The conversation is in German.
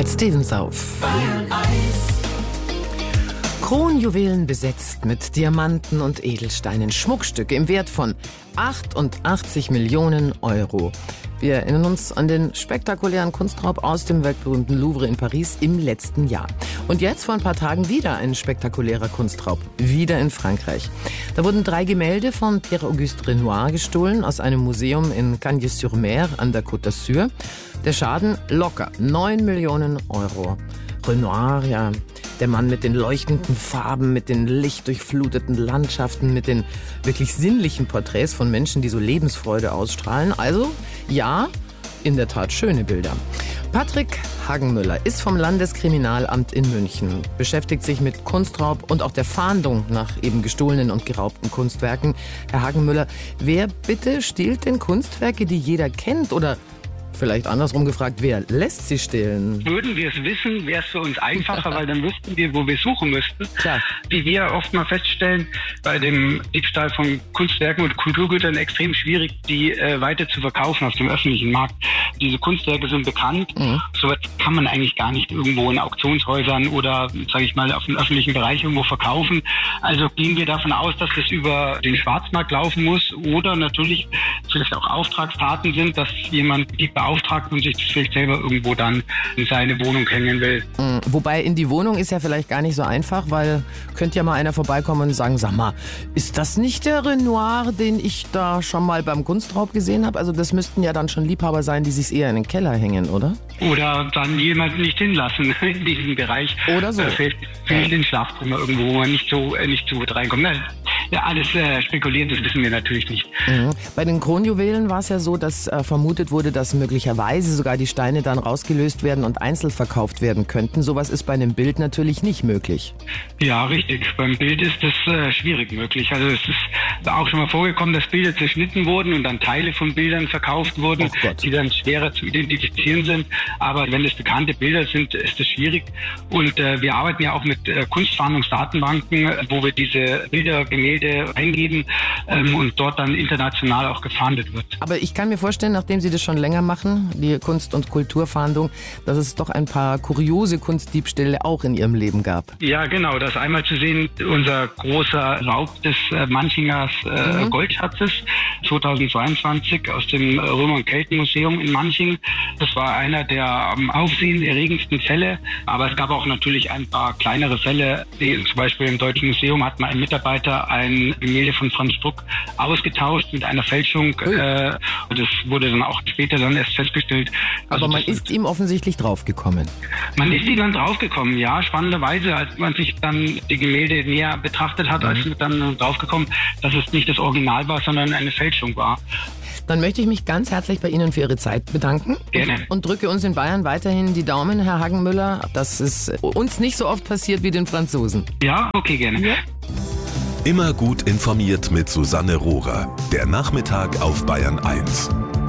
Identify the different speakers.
Speaker 1: Cat Stevens auf. Kronjuwelen besetzt mit Diamanten und Edelsteinen, Schmuckstücke im Wert von 88 Millionen Euro. Wir erinnern uns an den spektakulären Kunstraub aus dem weltberühmten Louvre in Paris im letzten Jahr. Und jetzt vor ein paar Tagen wieder ein spektakulärer Kunstraub, wieder in Frankreich. Da wurden 3 Gemälde von Pierre-Auguste Renoir gestohlen aus einem Museum in Cagnes-sur-Mer an der Côte d'Azur. Der Schaden locker 9 Millionen Euro. Renoir, ja, der Mann mit den leuchtenden Farben, mit den lichtdurchfluteten Landschaften, mit den wirklich sinnlichen Porträts von Menschen, die so Lebensfreude ausstrahlen. Also, ja, in der Tat schöne Bilder. Patrick Hagenmüller ist vom Landeskriminalamt in München, beschäftigt sich mit Kunstraub und auch der Fahndung nach eben gestohlenen und geraubten Kunstwerken. Herr Hagenmüller, wer bitte stiehlt denn Kunstwerke, die jeder kennt? Oder vielleicht andersrum gefragt, wer lässt sie stehlen?
Speaker 2: Würden wir es wissen, wäre es für uns einfacher, weil dann wüssten wir, wo wir suchen müssten.
Speaker 1: Klar.
Speaker 2: Wie wir oft mal feststellen, bei dem Diebstahl von Kunstwerken und Kulturgütern extrem schwierig, die weiter zu verkaufen auf dem öffentlichen Markt. Diese Kunstwerke sind bekannt. Sowas kann man eigentlich gar nicht irgendwo in Auktionshäusern oder, sage ich mal, auf dem öffentlichen Bereich irgendwo verkaufen. Also gehen wir davon aus, dass das über den Schwarzmarkt laufen muss oder natürlich vielleicht auch Auftragstaten sind, dass jemand die beauftragt und sich das vielleicht selber irgendwo dann in seine Wohnung hängen will.
Speaker 1: Wobei in die Wohnung ist ja vielleicht gar nicht so einfach, weil könnte ja mal einer vorbeikommen und sagen, sag mal, ist das nicht der Renoir, den ich da schon mal beim Kunstraub gesehen habe? Also das müssten ja dann schon Liebhaber sein, die sich eher in den Keller hängen, oder?
Speaker 2: Oder dann jemanden nicht hinlassen in diesem Bereich.
Speaker 1: Oder so.
Speaker 2: Fehlt den Schlafzimmer irgendwo, wo man nicht so gut reinkommt. Ja, alles spekulieren, das wissen wir natürlich nicht.
Speaker 1: Bei den Kronjuwelen war es ja so, dass vermutet wurde, dass möglicherweise sogar die Steine dann rausgelöst werden und einzeln verkauft werden könnten. Sowas ist bei einem Bild natürlich nicht möglich.
Speaker 2: Ja, richtig. Beim Bild ist das schwierig möglich. Also es ist auch schon mal vorgekommen, dass Bilder zerschnitten wurden und dann Teile von Bildern verkauft wurden, die dann schwerer zu identifizieren sind. Aber wenn es bekannte Bilder sind, ist das schwierig. Und wir arbeiten ja auch mit Kunstfahndungsdatenbanken, wo wir diese Bilder, Gemälde eingeben und dort dann international auch gefahndet wird.
Speaker 1: Aber ich kann mir vorstellen, nachdem Sie das schon länger machen, die Kunst- und Kulturfahndung, dass es doch ein paar kuriose Kunstdiebstähle auch in Ihrem Leben gab.
Speaker 2: Ja, genau. Das einmal zu sehen, unser großer Raub des Manchingers Goldschatzes 2022 aus dem Römer- und Keltenmuseum in Manching. Das war einer der am aufsehenerregendsten Fälle. Aber es gab auch natürlich ein paar kleinere Fälle. Zum Beispiel im Deutschen Museum hat mal ein Mitarbeiter ein Gemälde von Franz Struck ausgetauscht mit einer Fälschung. Das wurde dann auch später dann erst festgestellt.
Speaker 1: Also aber man ist ihm offensichtlich draufgekommen.
Speaker 2: Man ist ihm dann draufgekommen, ja. Spannenderweise, als man sich dann die Gemälde näher betrachtet hat, ist man dann draufgekommen, dass es nicht das Original war, sondern eine Fälschung war.
Speaker 1: Dann möchte ich mich ganz herzlich bei Ihnen für Ihre Zeit bedanken.
Speaker 2: Gerne.
Speaker 1: Und drücke uns in Bayern weiterhin die Daumen, Herr Hagenmüller, dass es uns nicht so oft passiert wie den Franzosen.
Speaker 2: Ja, okay, gerne. Ja.
Speaker 3: Immer gut informiert mit Susanne Rohrer. Der Nachmittag auf Bayern 1.